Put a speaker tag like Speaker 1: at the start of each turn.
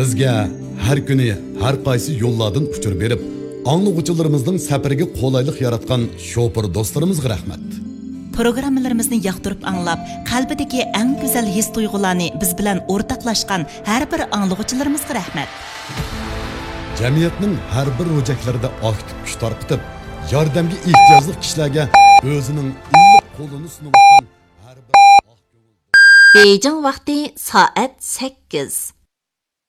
Speaker 1: Bizga har kuni har qaysi yo'llardan uchur berib, anglag'uchilarimizning safariga qulaylik yaratgan shofir do'stlarimizga rahmat.
Speaker 2: Programmalarimizni yoqtirib anglab, qalbidagi eng go'zal his tuyg'ularni biz bilan o'rtoqlashgan har bir anglag'uchilarimizga rahmat.
Speaker 1: Jamiyatning har bir ro'jaklarida aktiv kuch tarqitib, yordamga ehtiyojli kishilarga o'zining illiq qo'lini sunayotgan har bir
Speaker 3: Beijing vaqti soat 8.